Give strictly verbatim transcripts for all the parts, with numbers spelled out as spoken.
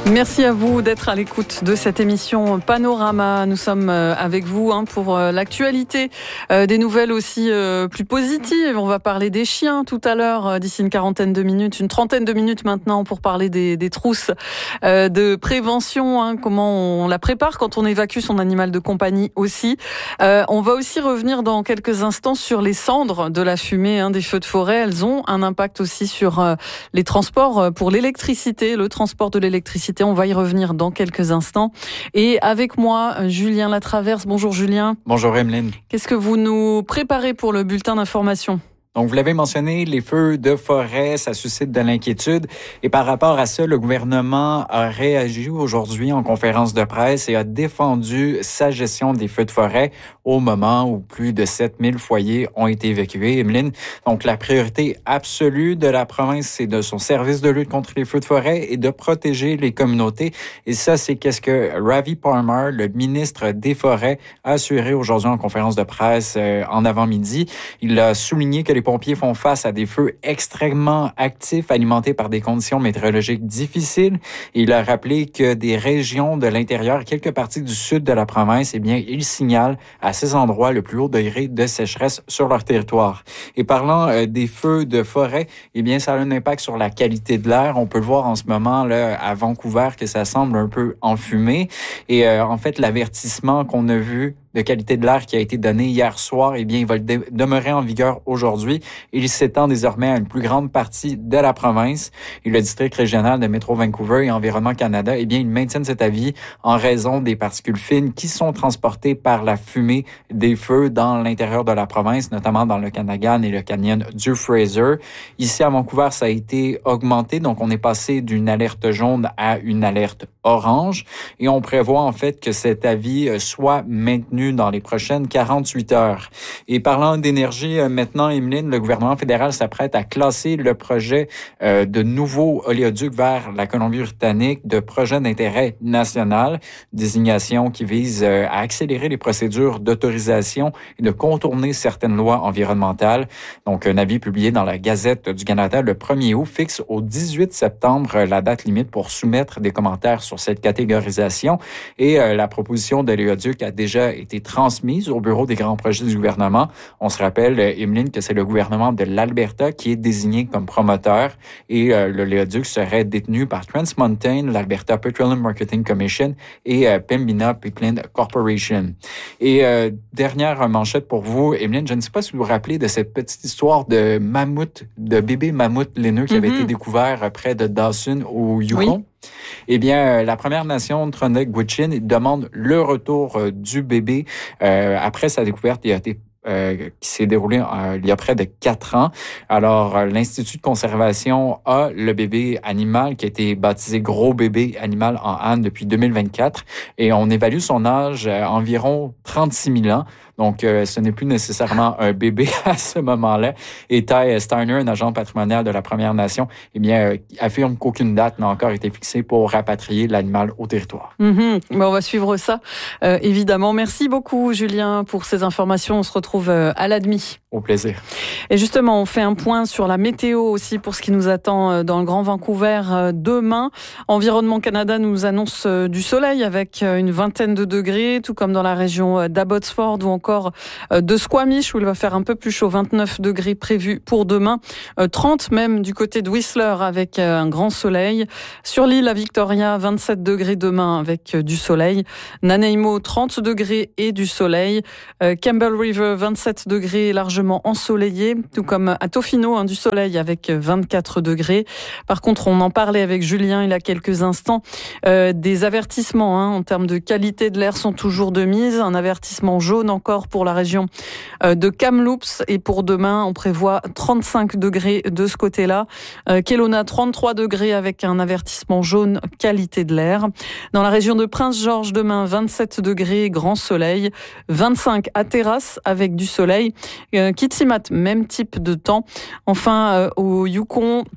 Merci à vous d'être à l'écoute de cette émission Panorama. Nous sommes avec vous hein, pour l'actualité, euh, des nouvelles aussi euh, plus positives. On va parler des chiens tout à l'heure, d'ici une quarantaine de minutes, une trentaine de minutes maintenant pour parler des, des trousses euh, de prévention, hein, comment on la prépare quand on évacue son animal de compagnie aussi. Euh, on va aussi revenir dans quelques instants sur les cendres de la fumée hein, des feux de forêt. Elles ont un impact aussi sur euh, les transports pour l'électricité, le transport de l'électricité. On va y revenir dans quelques instants. Et avec moi, Julien Latraverse. Bonjour Julien. Bonjour Emeline. Qu'est-ce que vous nous préparez pour le bulletin d'information ? Donc, vous l'avez mentionné, les feux de forêt, ça suscite de l'inquiétude. Et par rapport à ça, le gouvernement a réagi aujourd'hui en conférence de presse et a défendu sa gestion des feux de forêt au moment où plus de sept mille foyers ont été évacués. Emeline, donc la priorité absolue de la province, c'est de son service de lutte contre les feux de forêt et de protéger les communautés. Et ça, c'est qu'est-ce que Ravi Parmar, le ministre des Forêts, a assuré aujourd'hui en conférence de presse euh, en avant-midi. Il a souligné que les pompiers font face à des feux extrêmement actifs alimentés par des conditions météorologiques difficiles. Il a rappelé que des régions de l'intérieur, quelques parties du sud de la province, eh bien, ils signalent à ces endroits le plus haut degré de sécheresse sur leur territoire. Et parlant euh, des feux de forêt, eh bien, ça a un impact sur la qualité de l'air. On peut le voir en ce moment là à Vancouver que ça semble un peu enfumé. Et euh, en fait, l'avertissement qu'on a vu de qualité de l'air qui a été donné hier soir, eh bien, il va de- demeurer en vigueur aujourd'hui. Il s'étend désormais à une plus grande partie de la province. Et le district régional de Métro Vancouver et Environnement Canada, eh bien, ils maintiennent cet avis en raison des particules fines qui sont transportées par la fumée des feux dans l'intérieur de la province, notamment dans le Kanagan et le canyon du Fraser. Ici, à Vancouver, ça a été augmenté. Donc, on est passé d'une alerte jaune à une alerte orange. Et on prévoit, en fait, que cet avis soit maintenu dans les prochaines quarante-huit heures. Et parlant d'énergie, euh, maintenant, Emeline, le gouvernement fédéral s'apprête à classer le projet euh, de nouveau oléoduc vers la Colombie-Britannique de projet d'intérêt national, désignation qui vise euh, à accélérer les procédures d'autorisation et de contourner certaines lois environnementales. Donc, un avis publié dans la Gazette du Canada le premier août fixe au dix-huit septembre la date limite pour soumettre des commentaires sur cette catégorisation. Et euh, la proposition d'oléoduc a déjà été transmise au bureau des grands projets du gouvernement. On se rappelle, Emeline, que c'est le gouvernement de l'Alberta qui est désigné comme promoteur et euh, l'oléoduc serait détenu par Trans Mountain, l'Alberta Petroleum Marketing Commission et euh, Pembina Pipeline Corporation. Et euh, dernière manchette pour vous, Emeline, je ne sais pas si vous vous rappelez de cette petite histoire de mammouth, de bébé mammouth laineux qui mm-hmm. avait été découvert près de Dawson au Yukon. Oui. Eh bien, la Première Nation Tronic-Gwich'in demande le retour euh, du bébé. Euh, après sa découverte, il a été Euh, qui s'est déroulé euh, il y a près de quatre ans. Alors, euh, l'Institut de conservation a le bébé animal qui a été baptisé Gros bébé animal en âne depuis deux mille vingt-quatre et on évalue son âge à environ trente-six mille ans. Donc, euh, ce n'est plus nécessairement un bébé à ce moment-là. Et Ty Steiner, un agent patrimonial de la Première Nation, eh bien, euh, affirme qu'aucune date n'a encore été fixée pour rapatrier l'animal au territoire. Mm-hmm. Ben, on va suivre ça, euh, évidemment. Merci beaucoup, Julien, pour ces informations. On se retrouve euh, à la demi. Au plaisir. Et justement, on fait un point sur la météo aussi pour ce qui nous attend dans le Grand Vancouver demain. Environnement Canada nous annonce du soleil avec une vingtaine de degrés, tout comme dans la région d'Abbotsford ou encore de Squamish où il va faire un peu plus chaud, vingt-neuf degrés prévus pour demain, trente même du côté de Whistler avec un grand soleil. Sur l'île à Victoria, vingt-sept degrés demain avec du soleil. Nanaimo, trente degrés et du soleil. Campbell River, vingt-sept degrés largement ensoleillé, tout comme à Tofino, hein, du soleil avec vingt-quatre degrés. Par contre, on en parlait avec Julien il y a quelques instants, euh, des avertissements hein, en termes de qualité de l'air sont toujours de mise. Un avertissement jaune encore pour la région euh, de Kamloops et pour demain, on prévoit trente-cinq degrés de ce côté-là. Euh, Kelowna, trente-trois degrés avec un avertissement jaune qualité de l'air. Dans la région de Prince-Georges, demain, vingt-sept degrés, grand soleil. vingt-cinq à Terrasse avec du soleil. Euh, Kitimat, même type de temps. Enfin, euh, au Yukon,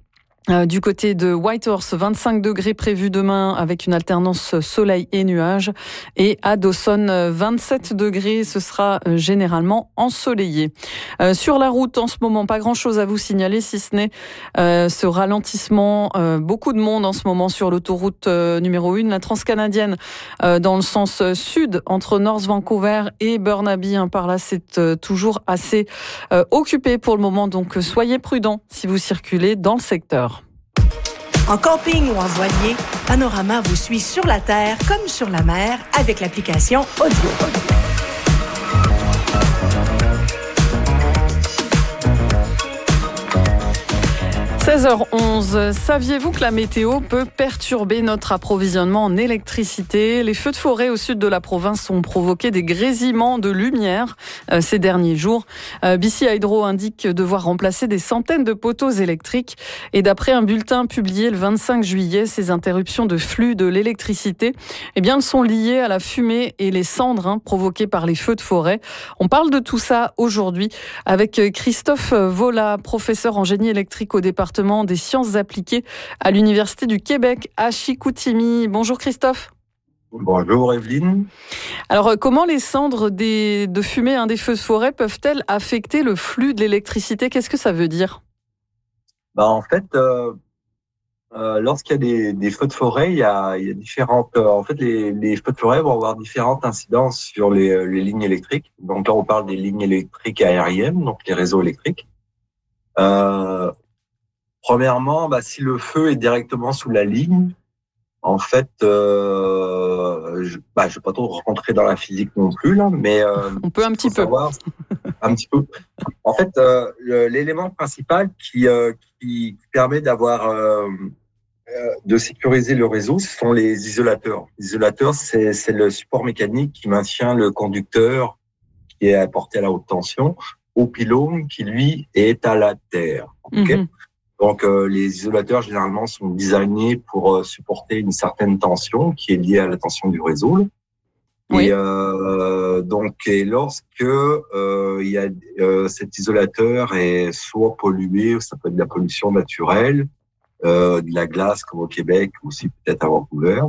Euh, du côté de Whitehorse, vingt-cinq degrés prévus demain avec une alternance soleil et nuages. Et à Dawson, vingt-sept degrés, ce sera généralement ensoleillé. Euh, sur la route, en ce moment, pas grand-chose à vous signaler, si ce n'est euh, ce ralentissement. Euh, beaucoup de monde en ce moment sur l'autoroute euh, numéro un, la transcanadienne, euh, dans le sens sud, entre North Vancouver et Burnaby. Hein, par là, c'est euh, toujours assez euh, occupé pour le moment. Donc, soyez prudents si vous circulez dans le secteur. En camping ou en voilier, Panorama vous suit sur la terre comme sur la mer avec l'application Audio. seize heures onze, saviez-vous que la météo peut perturber notre approvisionnement en électricité ? Les feux de forêt au sud de la province ont provoqué des grésillements de lumière euh, ces derniers jours. Euh, B C Hydro indique devoir remplacer des centaines de poteaux électriques. Et d'après un bulletin publié le vingt-cinq juillet, ces interruptions de flux de l'électricité eh bien, sont liées à la fumée et les cendres hein, provoquées par les feux de forêt. On parle de tout ça aujourd'hui avec Christophe Vola, professeur en génie électrique au département des sciences appliquées à l'Université du Québec à Chicoutimi. Bonjour Christophe. Bonjour Evelyne. Alors comment les cendres des, de fumée hein, des feux de forêt peuvent-elles affecter le flux de l'électricité ? Qu'est-ce que ça veut dire ? Bah, en fait, euh, euh, lorsqu'il y a des, des feux de forêt, il y a, il y a différentes. Euh, en fait, les, les feux de forêt vont avoir différentes incidences sur les, les lignes électriques. Donc là, on parle des lignes électriques aériennes, donc les réseaux électriques. Euh, Premièrement, bah, si le feu est directement sous la ligne, en fait, euh, je, bah, je vais pas trop rentrer dans la physique non plus là, mais euh, on peut un petit peu. Savoir, un petit peu. En fait, euh, l'élément principal qui, euh, qui permet d'avoir euh, de sécuriser le réseau, ce sont les isolateurs. Les isolateurs, c'est, c'est le support mécanique qui maintient le conducteur qui est apporté à la haute tension au pylône qui lui est à la terre. Okay. Mm-hmm. Donc, euh, les isolateurs, généralement, sont designés pour euh, supporter une certaine tension qui est liée à la tension du réseau. Oui. Et euh, donc, et lorsque euh, il y a euh, cet isolateur est soit pollué, ça peut être de la pollution naturelle, euh, de la glace comme au Québec, ou aussi peut-être à Vancouver,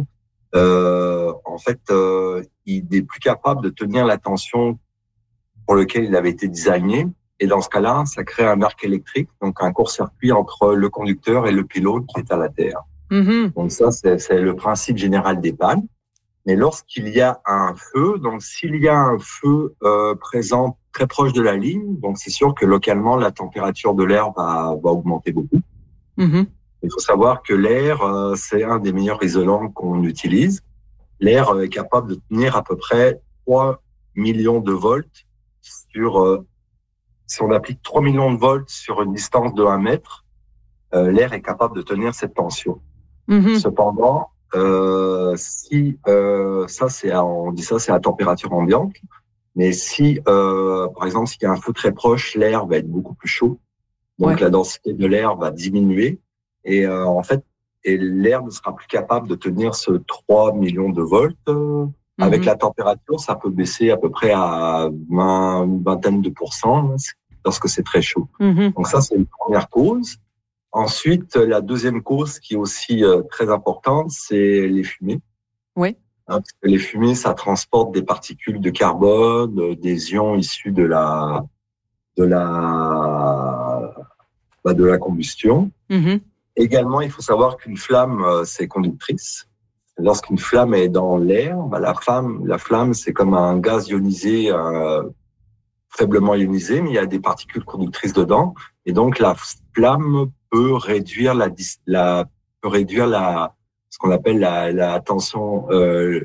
euh, en fait, euh, il n'est plus capable de tenir la tension pour laquelle il avait été designé. Et dans ce cas-là, ça crée un arc électrique, donc un court-circuit entre le conducteur et le pylône qui est à la terre. Mm-hmm. Donc ça, c'est, c'est le principe général des pannes. Mais lorsqu'il y a un feu, donc s'il y a un feu euh, présent très proche de la ligne, donc c'est sûr que localement, la température de l'air va, va augmenter beaucoup. Mm-hmm. Il faut savoir que l'air, euh, c'est un des meilleurs isolants qu'on utilise. L'air euh, est capable de tenir à peu près trois millions de volts sur... Euh, Si on applique trois millions de volts sur une distance de un mètre, euh, l'air est capable de tenir cette tension. Mm-hmm. Cependant, euh, si euh, ça c'est, à, on dit ça c'est à température ambiante, mais si euh, par exemple s'il y a un feu très proche, l'air va être beaucoup plus chaud, donc ouais. La densité de l'air va diminuer et euh, en fait et l'air ne sera plus capable de tenir ce trois millions de volts. Euh, mm-hmm. Avec la température, ça peut baisser à peu près à vingt, une vingtaine de pourcents. Lorsque c'est très chaud. Mm-hmm. Donc ça, c'est une première cause. Ensuite, la deuxième cause qui est aussi euh, très importante, c'est les fumées. Oui. Hein, parce que les fumées, ça transporte des particules de carbone, euh, des ions issus de la de la bah, de la combustion. Mm-hmm. Également, il faut savoir qu'une flamme, euh, c'est conductrice. Lorsqu'une flamme est dans l'air, bah, la flamme, la flamme, c'est comme un gaz ionisé. Euh, faiblement ionisé, mais il y a des particules conductrices dedans, et donc la flamme peut réduire la, la peut réduire la ce qu'on appelle la, la tension euh,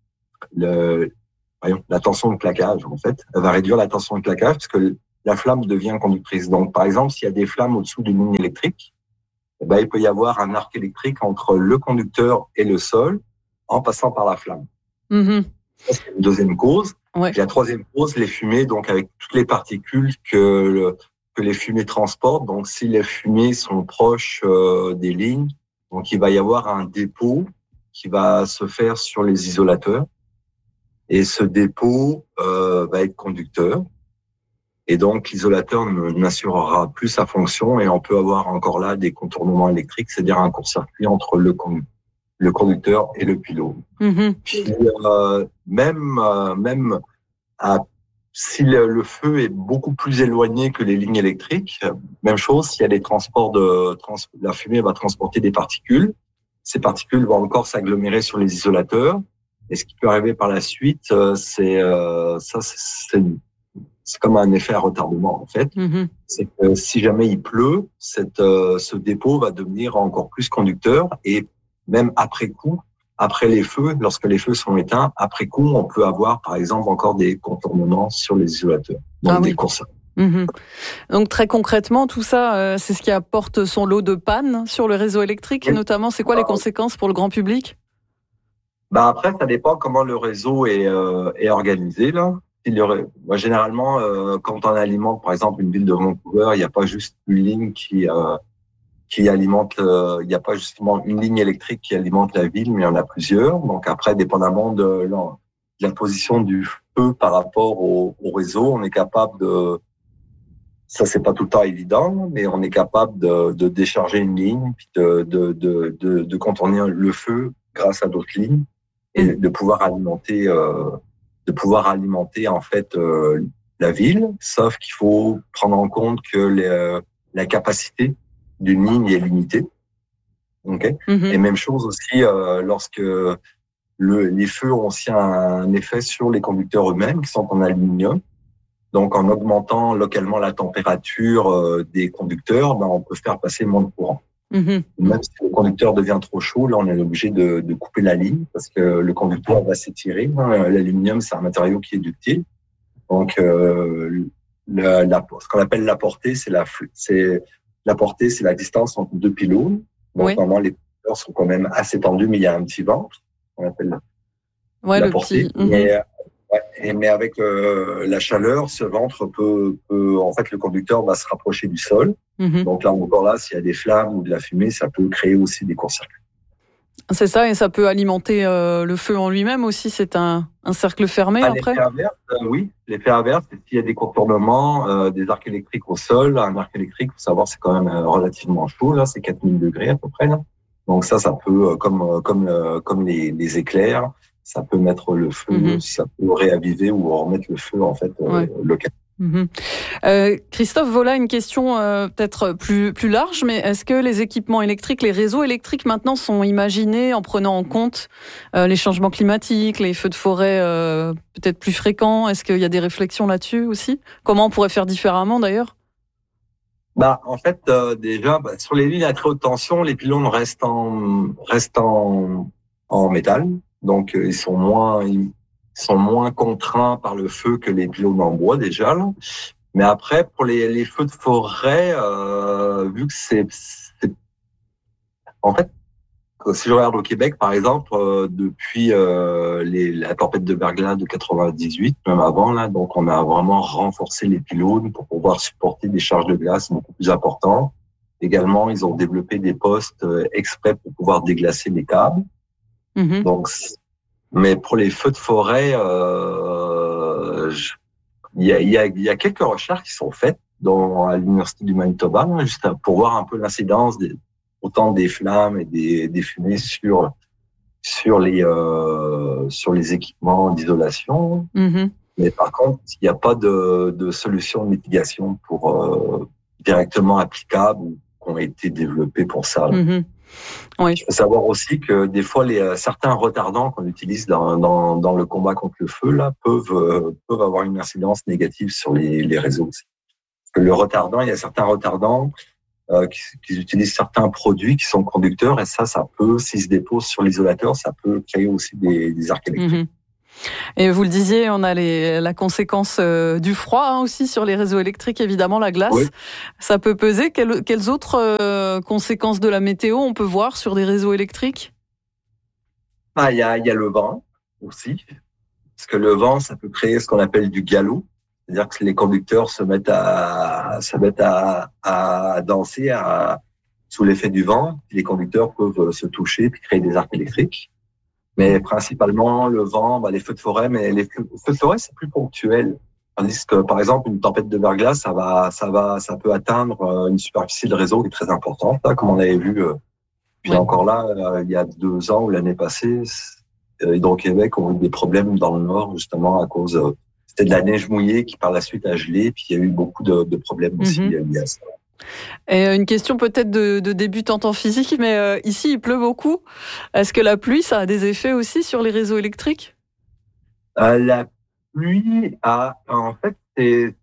le voyons, la tension de claquage en fait. Elle va réduire la tension de claquage parce que la flamme devient conductrice. Donc par exemple, s'il y a des flammes au-dessous d'une ligne électrique, eh ben, il peut y avoir un arc électrique entre le conducteur et le sol en passant par la flamme. Mm-hmm. Ça, c'est une deuxième cause. Ouais. Et la troisième cause, les fumées, donc avec toutes les particules que, le, que les fumées transportent. Donc, si les fumées sont proches euh, des lignes, donc il va y avoir un dépôt qui va se faire sur les isolateurs. Et ce dépôt euh, va être conducteur. Et donc, l'isolateur n'assurera plus sa fonction et on peut avoir encore là des contournements électriques, c'est-à-dire un court-circuit entre le, con- le conducteur et le pylône. Mmh. Puis, euh, même, euh, même à, si le, le feu est beaucoup plus éloigné que les lignes électriques, même chose, s'il y a des transports de, trans, la fumée va transporter des particules. Ces particules vont encore s'agglomérer sur les isolateurs. Et ce qui peut arriver par la suite, euh, c'est, euh, ça, c'est, c'est C'est comme un effet à retardement, en fait. Mmh. C'est que si jamais il pleut, cette, euh, ce dépôt va devenir encore plus conducteur et même après coup, après les feux, lorsque les feux sont éteints, après coup, on peut avoir, par exemple, encore des contournements sur les isolateurs. Donc, ah des oui. courses. Mmh. Donc, très concrètement, tout ça, euh, c'est ce qui apporte son lot de panne sur le réseau électrique. Oui. Et notamment, c'est quoi les conséquences pour le grand public? Bah après, ça dépend comment le réseau est, euh, est organisé, là. Il y aurait, moi, généralement, euh, quand on alimente, par exemple, une ville de Vancouver, il n'y a pas juste une ligne qui euh, qui alimente. Euh, il n'y a pas justement une ligne électrique qui alimente la ville, mais il y en a plusieurs. Donc après, dépendamment de la, de la position du feu par rapport au, au réseau, on est capable de. Ça, c'est pas tout le temps évident, mais on est capable de, de décharger une ligne, puis de de, de de de contourner le feu grâce à d'autres lignes et de pouvoir alimenter. Euh, de pouvoir alimenter en fait euh, la ville, sauf qu'il faut prendre en compte que les, euh, la capacité d'une ligne est limitée. Okay. Mm-hmm. Et même chose aussi euh, lorsque le, les feux ont aussi un, un effet sur les conducteurs eux-mêmes qui sont en aluminium. Donc en augmentant localement la température euh, des conducteurs, ben, on peut faire passer moins de courant. Mmh. Même si le conducteur devient trop chaud, là, on est obligé de, de couper la ligne parce que le conducteur va s'étirer. L'aluminium, c'est un matériau qui est ductile. Donc, euh, la, la, ce qu'on appelle la portée, c'est la, c'est la portée, c'est la distance entre deux pylônes. Donc, oui. Normalement, les conducteurs sont quand même assez tendus, mais il y a un petit ventre. On appelle ouais, la le portée. Petit... Mmh. Mais, ouais, mais avec euh, la chaleur, ce ventre peut, peut, en fait, le conducteur va se rapprocher du sol. Mmh. Donc là, encore là, s'il y a des flammes ou de la fumée, ça peut créer aussi des courts-circuits. C'est ça, et ça peut alimenter euh, le feu en lui-même aussi. C'est un, un cercle fermé ah, après. L'effet inverse, euh, oui, l'effet inverse, c'est s'il y a des contournements, euh, des arcs électriques au sol. Un arc électrique, faut savoir, c'est quand même euh, relativement chaud. Là, c'est quatre mille degrés à peu près. Là. Donc ça, ça peut, euh, comme euh, comme euh, comme les, les éclairs, ça peut mettre le feu, mmh. ça peut réaviver ou remettre le feu en fait euh, ouais. local. Mmh. Euh, Christophe Vola, une question euh, peut-être plus plus large, mais est-ce que les équipements électriques, les réseaux électriques maintenant sont imaginés en prenant en compte euh, les changements climatiques, les feux de forêt euh, peut-être plus fréquents? Est-ce qu'il y a des réflexions là-dessus aussi? Comment on pourrait faire différemment d'ailleurs? Bah en fait euh, déjà bah, sur les lignes à très haute tension, les pylônes restent en restent en, en métal, donc euh, ils sont moins ils, sont moins contraints par le feu que les pylônes en bois déjà. Là. Mais après, pour les, les feux de forêt, euh, vu que c'est, c'est... En fait, si je regarde au Québec, par exemple, euh, depuis euh, les, la tempête de verglas de quatre-vingt-dix-huit, même avant, là, donc on a vraiment renforcé les pylônes pour pouvoir supporter des charges de glace beaucoup plus importantes. Également, ils ont développé des postes exprès pour pouvoir déglacer les câbles. Mm-hmm. Donc, mais pour les feux de forêt, euh, je, il y a, il y a, il y a quelques recherches qui sont faites dans à l'université du Manitoba, hein, juste pour voir un peu l'incidence des, autant des flammes et des, des fumées sur sur les euh, sur les équipements d'isolation. Mm-hmm. Mais par contre, il n'y a pas de, de solution de mitigation pour euh, directement applicable ou qui ont été développées pour ça. Mm-hmm. Oui. Il faut savoir aussi que des fois, les euh, certains retardants qu'on utilise dans, dans, dans le combat contre le feu là peuvent euh, peuvent avoir une incidence négative sur les, les réseaux aussi. Parce que le retardant, il y a certains retardants euh, qui, qui utilisent certains produits qui sont conducteurs et ça, ça peut, s'ils se déposent sur l'isolateur, ça peut créer aussi des, des arcs électriques. Mmh. Et vous le disiez, on a les, la conséquence euh, du froid hein, aussi sur les réseaux électriques, évidemment, la glace. Oui. Ça peut peser. Quelles, quelles autres euh, conséquences de la météo on peut voir sur des réseaux électriques? Ah, il y a, il y a le vent aussi. Parce que le vent, ça peut créer ce qu'on appelle du galop. C'est-à-dire que les conducteurs se mettent à, se mettent à, à danser à, sous l'effet du vent. Les conducteurs peuvent se toucher puis créer des arcs électriques. Mais principalement le vent, bah, les feux de forêt, mais les feux, feux de forêt c'est plus ponctuel. Tandis que, par exemple, une tempête de verglas, ça va, ça va, ça peut atteindre une superficie de réseau qui est très importante, là, comme on avait vu. Puis ouais. encore là, il y a deux ans ou l'année passée, Hydro-Québec ont eu des problèmes dans le nord, justement, à cause, c'était de la neige mouillée qui par la suite a gelé, puis il y a eu beaucoup de, de problèmes aussi mm-hmm. liés à ça. Et une question peut-être de, de débutante en physique, mais euh, ici il pleut beaucoup. Est-ce que la pluie, ça a des effets aussi sur les réseaux électriques ? euh, La pluie a, en fait, c'est,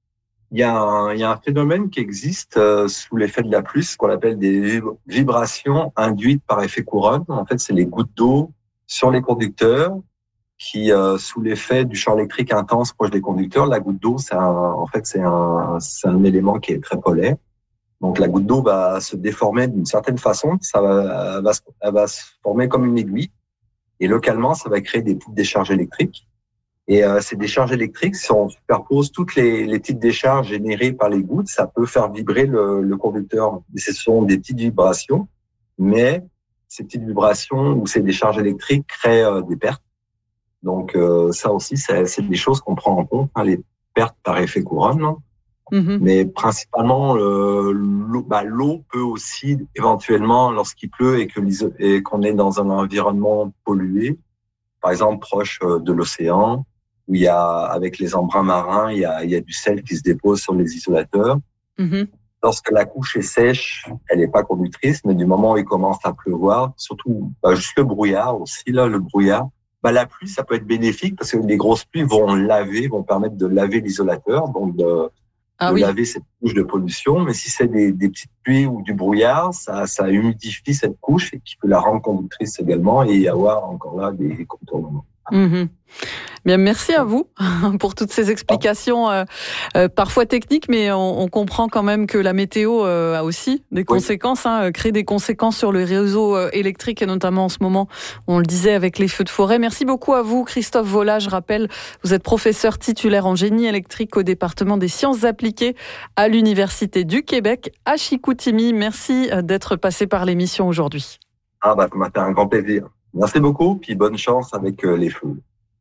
il y a un, il y a un phénomène qui existe euh, sous l'effet de la pluie, ce qu'on appelle des vibrations induites par effet couronne. En fait, c'est les gouttes d'eau sur les conducteurs qui, euh, sous l'effet du champ électrique intense proche des conducteurs, la goutte d'eau, c'est un, en fait, c'est un, c'est un élément qui est très polaire. Donc, la goutte d'eau va se déformer d'une certaine façon. Ça va, elle va, se, elle va se former comme une aiguille. Et localement, ça va créer des petites décharges électriques. Et euh, ces décharges électriques, si on superpose toutes les, les petites décharges générées par les gouttes, ça peut faire vibrer le, le conducteur. Et ce sont des petites vibrations, mais ces petites vibrations ou ces décharges électriques créent euh, des pertes. Donc euh, ça aussi, c'est, c'est des choses qu'on prend en compte, hein, les pertes par effet couronne. Hein. Mm-hmm. Mais principalement, euh, l'eau, bah, l'eau peut aussi éventuellement, lorsqu'il pleut et, que et qu'on est dans un environnement pollué, par exemple proche de l'océan, où il y a, avec les embruns marins, il y a, il y a du sel qui se dépose sur les isolateurs. Mm-hmm. Lorsque la couche est sèche, elle n'est pas conductrice, mais du moment où il commence à pleuvoir, surtout bah, juste le brouillard aussi, là, le brouillard, bah, la pluie, ça peut être bénéfique parce que les grosses pluies vont laver, vont permettre de laver l'isolateur, donc de, ah, de oui. laver cette couche de pollution. Mais si c'est des, des petites pluies ou du brouillard, ça, ça humidifie cette couche et qui peut la rendre conductrice également et y avoir encore là des contournements. Mmh. Bien, merci à vous pour toutes ces explications euh, euh, parfois techniques, mais on, on comprend quand même que la météo euh, a aussi des conséquences, oui. hein, crée des conséquences sur le réseau euh, électrique et notamment en ce moment, on le disait avec les feux de forêt. Merci beaucoup à vous, Christophe Volat. Je rappelle, vous êtes professeur titulaire en génie électrique au département des sciences appliquées à l'Université du Québec à Chicoutimi. Merci d'être passé par l'émission aujourd'hui. Ah bah, ça m'a fait un grand plaisir. Merci beaucoup, puis bonne chance avec euh, les feux.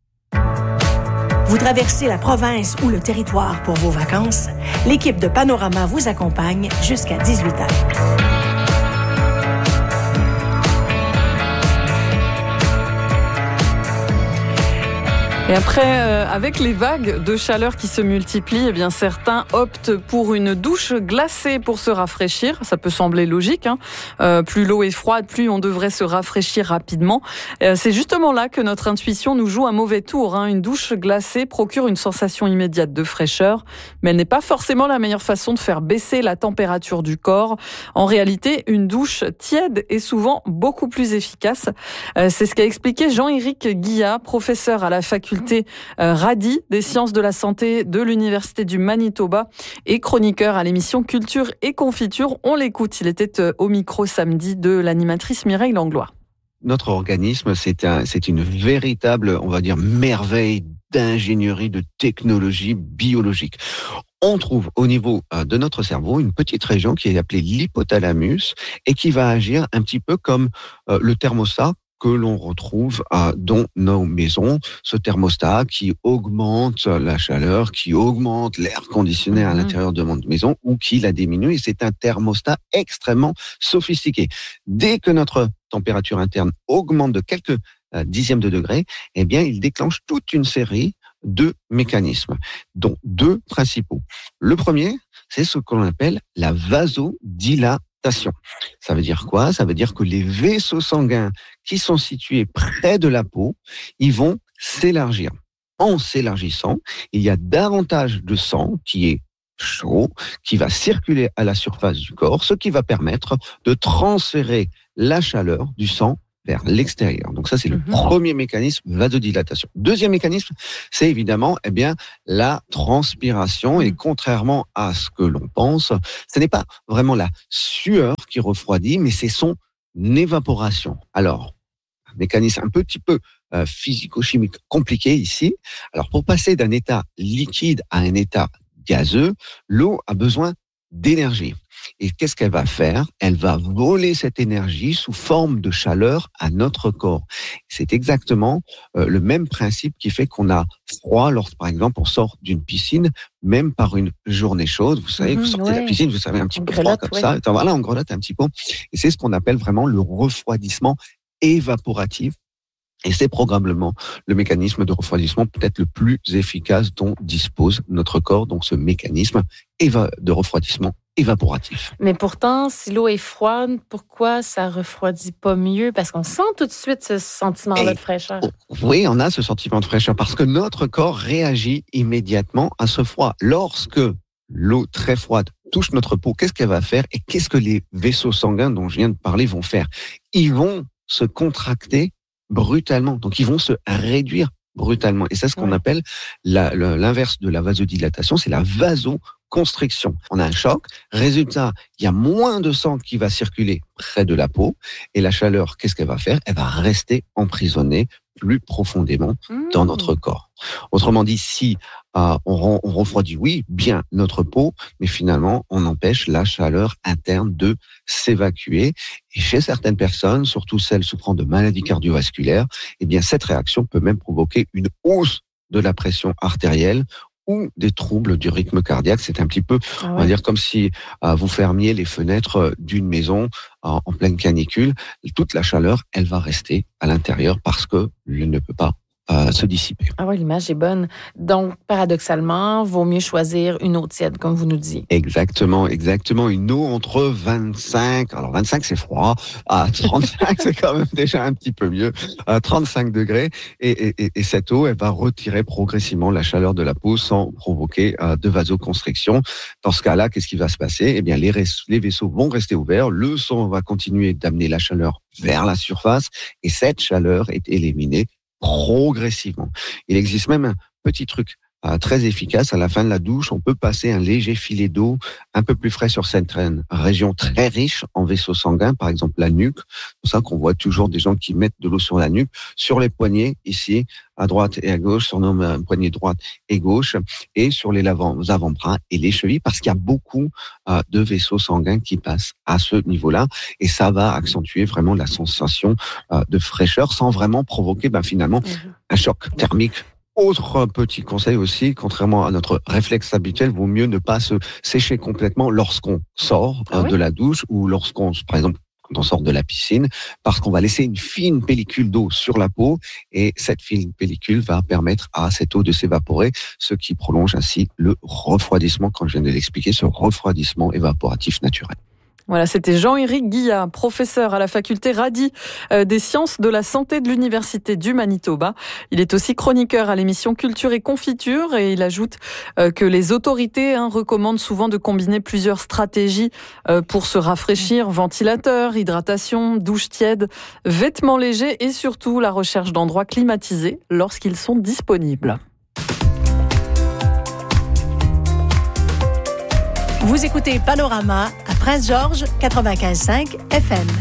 Vous traversez la province ou le territoire pour vos vacances? L'équipe de Panorama vous accompagne jusqu'à dix-huit heures. Et après, euh, avec les vagues de chaleur qui se multiplient, eh bien certains optent pour une douche glacée pour se rafraîchir. Ça peut sembler logique, hein. Euh, plus l'eau est froide, plus on devrait se rafraîchir rapidement. Euh, c'est justement là que notre intuition nous joue un mauvais tour, hein. Une douche glacée procure une sensation immédiate de fraîcheur, mais elle n'est pas forcément la meilleure façon de faire baisser la température du corps. En réalité, une douche tiède est souvent beaucoup plus efficace. Euh, c'est ce qu'a expliqué Jean-Éric Guillat, professeur à la faculté Radi des sciences de la santé de l'Université du Manitoba et chroniqueur à l'émission Culture et Confiture. On l'écoute, il était au micro samedi de l'animatrice Mireille Langlois. Notre organisme, c'est, un, c'est une véritable, on va dire, merveille d'ingénierie, de technologie biologique. On trouve au niveau de notre cerveau une petite région qui est appelée l'hypothalamus et qui va agir un petit peu comme le thermostat que l'on retrouve euh, dans nos maisons, ce thermostat qui augmente la chaleur, qui augmente l'air conditionné à l'intérieur de notre maison ou qui la diminue. Et c'est un thermostat extrêmement sophistiqué. Dès que notre température interne augmente de quelques euh, dixièmes de degré, eh bien, il déclenche toute une série de mécanismes, dont deux principaux. Le premier, c'est ce qu'on appelle la vasodilatation. Ça veut dire quoi? Ça veut dire que les vaisseaux sanguins qui sont situés près de la peau, ils vont s'élargir. En s'élargissant, il y a davantage de sang qui est chaud, qui va circuler à la surface du corps, ce qui va permettre de transférer la chaleur du sang vers l'extérieur. Donc ça, c'est mmh. le premier mécanisme, vasodilatation. Deuxième mécanisme, c'est évidemment eh bien, la transpiration. Et contrairement à ce que l'on pense, ce n'est pas vraiment la sueur qui refroidit, mais c'est son évaporation. Alors, un mécanisme un petit peu euh, physico-chimique compliqué ici. Alors, pour passer d'un état liquide à un état gazeux, l'eau a besoin d'énergie. Et qu'est-ce qu'elle va faire ? Elle va voler cette énergie sous forme de chaleur à notre corps. C'est exactement euh, le même principe qui fait qu'on a froid lorsque, par exemple, on sort d'une piscine, même par une journée chaude. Vous savez, mmh, vous sortez ouais. de la piscine, vous savez, un petit on peu froid comme ouais. ça. Et voilà, on grelotte un petit peu. Et c'est ce qu'on appelle vraiment le refroidissement évaporatif. Et c'est probablement le mécanisme de refroidissement peut-être le plus efficace dont dispose notre corps, donc ce mécanisme de refroidissement évaporatif. Mais pourtant, si l'eau est froide, pourquoi ça refroidit pas mieux? Parce qu'on sent tout de suite ce sentiment-là Et, de fraîcheur. Oui, on a ce sentiment de fraîcheur parce que notre corps réagit immédiatement à ce froid. Lorsque l'eau très froide touche notre peau, qu'est-ce qu'elle va faire? Et qu'est-ce que les vaisseaux sanguins dont je viens de parler vont faire? Ils vont se contracter brutalement. Donc, ils vont se réduire brutalement. Et c'est ce qu'on ouais. appelle la, l'inverse de la vasodilatation, c'est la vasoconstriction. On a un choc. Résultat, il y a moins de sang qui va circuler près de la peau. Et la chaleur, qu'est-ce qu'elle va faire? Elle va rester emprisonnée plus profondément mmh. dans notre corps. Autrement dit, si euh, on, on refroidit, oui, bien notre peau, mais finalement, on empêche la chaleur interne de s'évacuer. Et chez certaines personnes, surtout celles souffrant de maladies cardiovasculaires, eh bien, cette réaction peut même provoquer une hausse de la pression artérielle ou des troubles du rythme cardiaque. C'est un petit peu, ah ouais. on va dire, comme si euh, vous fermiez les fenêtres d'une maison euh, en pleine canicule. Toute la chaleur, elle va rester à l'intérieur parce que elle ne peut pas euh, se dissiper. Ah oui, l'image est bonne. Donc, paradoxalement, vaut mieux choisir une eau tiède, comme vous nous dites. Exactement, exactement. Une eau entre vingt-cinq, alors vingt-cinq c'est froid, à trente-cinq c'est quand même déjà un petit peu mieux, à trente-cinq degrés. Et, et, et cette eau, elle va retirer progressivement la chaleur de la peau sans provoquer euh, de vasoconstriction. Dans ce cas-là, qu'est-ce qui va se passer? Eh bien, les, res- les vaisseaux vont rester ouverts, le sang va continuer d'amener la chaleur vers la surface et cette chaleur est éliminée progressivement. Il existe même un petit truc euh, très efficace. À la fin de la douche, on peut passer un léger filet d'eau un peu plus frais sur certaines régions très riches en vaisseaux sanguins, par exemple la nuque. C'est pour ça qu'on voit toujours des gens qui mettent de l'eau sur la nuque, sur les poignets, ici, à droite et à gauche, sur nos euh, poignets droite et gauche, et sur les avant-bras et les chevilles, parce qu'il y a beaucoup euh, de vaisseaux sanguins qui passent à ce niveau-là, et ça va accentuer vraiment la sensation euh, de fraîcheur, sans vraiment provoquer ben, finalement mmh. un choc thermique. Autre petit conseil aussi, contrairement à notre réflexe habituel, vaut mieux ne pas se sécher complètement lorsqu'on sort ah euh, oui? de la douche ou lorsqu'on, par exemple, quand on sort de la piscine, parce qu'on va laisser une fine pellicule d'eau sur la peau et cette fine pellicule va permettre à cette eau de s'évaporer, ce qui prolonge ainsi le refroidissement, comme je viens de l'expliquer, ce refroidissement évaporatif naturel. Voilà, c'était Jean-Éric Guillat, professeur à la faculté Radi euh, des sciences de la santé de l'Université du Manitoba. Il est aussi chroniqueur à l'émission Culture et Confiture et il ajoute euh, que les autorités hein, recommandent souvent de combiner plusieurs stratégies euh, pour se rafraîchir, ventilateur, hydratation, douche tiède, vêtements légers et surtout la recherche d'endroits climatisés lorsqu'ils sont disponibles. Vous écoutez Panorama à Prince-Georges, quatre-vingt-quinze virgule cinq F M.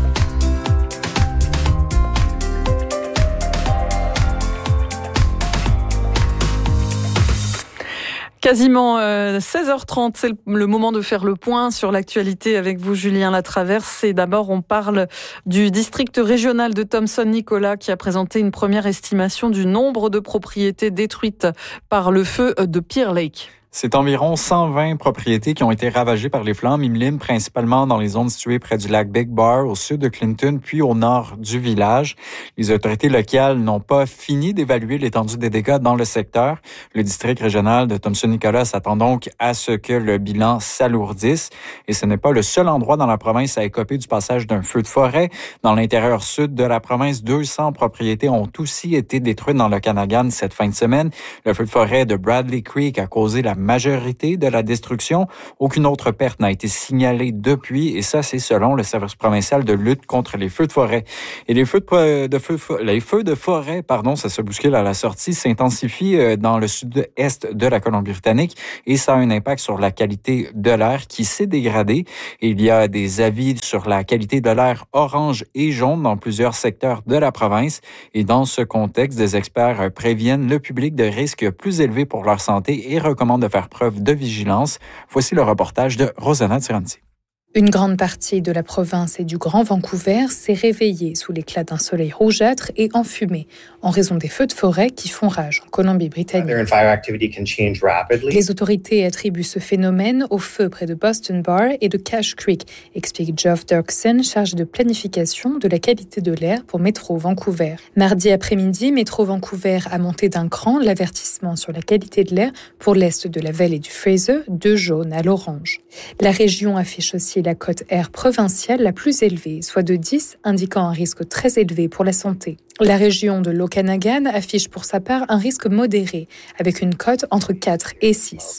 Quasiment euh, seize heures trente, c'est le, le moment de faire le point sur l'actualité avec vous, Julien Latraverse. Et d'abord, on parle du district régional de Thompson-Nicolas qui a présenté une première estimation du nombre de propriétés détruites par le feu de Pierre Lake. C'est environ cent vingt propriétés qui ont été ravagées par les flammes Imlim, principalement dans les zones situées près du lac Big Bar, au sud de Clinton, puis au nord du village. Les autorités locales n'ont pas fini d'évaluer l'étendue des dégâts dans le secteur. Le district régional de Thompson-Nicolas s'attend donc à ce que le bilan s'alourdisse. Et ce n'est pas le seul endroit dans la province à écoper du passage d'un feu de forêt. Dans l'intérieur sud de la province, deux cents propriétés ont aussi été détruites dans le Okanagan cette fin de semaine. Le feu de forêt de Bradley Creek a causé la majorité de la destruction. Aucune autre perte n'a été signalée depuis et ça, c'est selon le service provincial de lutte contre les feux de forêt. Et les feux de, de, feu, les feux de forêt, pardon, ça se bouscule à la sortie, s'intensifient dans le sud-est de la Colombie-Britannique et ça a un impact sur la qualité de l'air qui s'est dégradée. Et il y a des avis sur la qualité de l'air orange et jaune dans plusieurs secteurs de la province. Et dans ce contexte, des experts préviennent le public de risques plus élevés pour leur santé et recommandent de faire preuve de vigilance. Voici le reportage de Rosanna Tiranti. Une grande partie de la province et du Grand Vancouver s'est réveillée sous l'éclat d'un soleil rougeâtre et enfumé en raison des feux de forêt qui font rage en Colombie-Britannique. Les autorités attribuent ce phénomène aux feux près de Boston Bar et de Cache Creek, explique Geoff Dirksen, chargé de planification de la qualité de l'air pour Métro Vancouver. Mardi après-midi, Métro Vancouver a monté d'un cran l'avertissement sur la qualité de l'air pour l'est de la vallée du Fraser, de jaune à l'orange. La région affiche aussi la cote R provinciale la plus élevée, soit de dix, indiquant un risque très élevé pour la santé. La région de l'Okanagan affiche pour sa part un risque modéré, avec une cote entre quatre et six.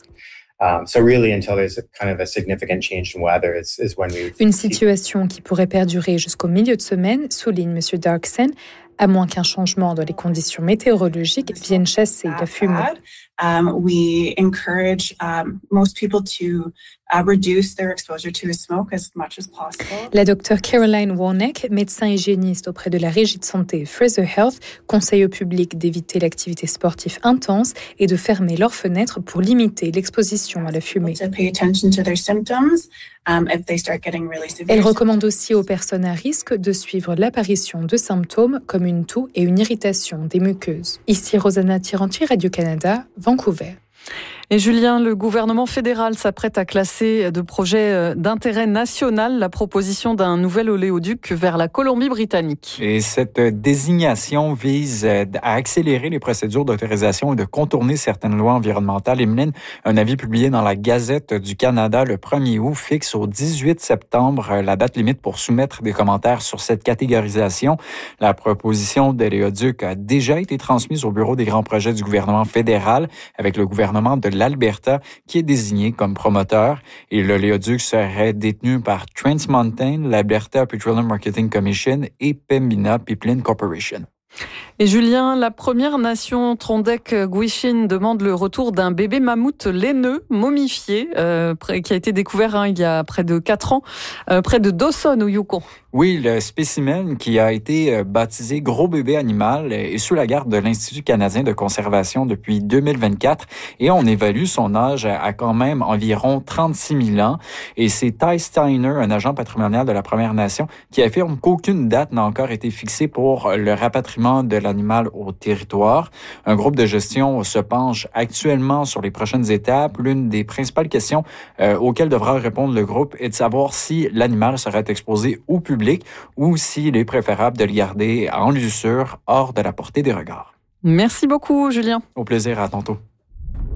Une situation qui pourrait perdurer jusqu'au milieu de semaine, souligne M. Dirksen, à moins qu'un changement dans les conditions météorologiques vienne chasser la fumée. Um, we encourage um, most people to uh, reduce their exposure to smoke as much as possible. La docteure Caroline Warneck, médecin hygiéniste auprès de la Régie de santé Fraser Health, conseille au public d'éviter l'activité sportive intense et de fermer leurs fenêtres pour limiter l'exposition à la fumée. To pay attention to their symptoms, um, if they start getting really severe. Elle recommande aussi aux personnes à risque de suivre l'apparition de symptômes comme une toux et une irritation des muqueuses. Ici Rosanna Tiranti, Radio-Canada, Vancouver. Et Julien, le gouvernement fédéral s'apprête à classer de projet d'intérêt national la proposition d'un nouvel oléoduc vers la Colombie-Britannique. Et cette désignation vise à accélérer les procédures d'autorisation et de contourner certaines lois environnementales. Emeline, un avis publié dans la Gazette du Canada le premier août fixe au dix-huit septembre la date limite pour soumettre des commentaires sur cette catégorisation. La proposition d'oléoduc a déjà été transmise au bureau des grands projets du gouvernement fédéral avec le gouvernement de l'Alberta qui est désigné comme promoteur. Et l'oléoduc serait détenu par Trans Mountain, l'Alberta Petroleum Marketing Commission et Pembina Pipeline Corporation. Et Julien, la Première Nation Trondek-Gwich'in demande le retour d'un bébé mammouth laineux momifié euh, qui a été découvert hein, il y a près de quatre ans, euh, près de Dawson au Yukon. Oui, le spécimen qui a été baptisé Gros bébé animal est sous la garde de l'Institut canadien de conservation depuis deux mille vingt-quatre et on évalue son âge à quand même environ trente-six mille ans. Et c'est Ty Steiner, un agent patrimonial de la Première Nation, qui affirme qu'aucune date n'a encore été fixée pour le rapatriement de l'animal au territoire. Un groupe de gestion se penche actuellement sur les prochaines étapes. L'une des principales questions euh, auxquelles devra répondre le groupe est de savoir si l'animal serait exposé au public ou s'il est préférable de le garder en lieu sûr, hors de la portée des regards. Merci beaucoup, Julien. Au plaisir, à tantôt.